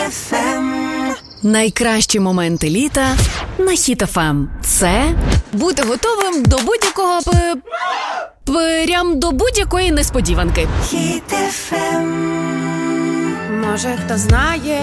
Найкращі моменти літа на Hit FM. Це бути готовим до будь-якого прям до будь-якої несподіванки. Hit FM. Може, хто знає,